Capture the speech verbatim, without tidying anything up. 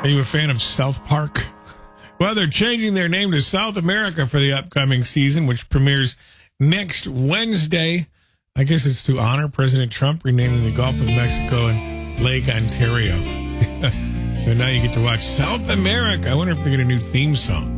Are you a fan of South Park? Well, they're changing their name to South America for the upcoming season, which premieres next Wednesday. I guess it's to honor President Trump renaming the Gulf of Mexico and Lake Ontario. So now you get to watch South America. I wonder if they get a new theme song.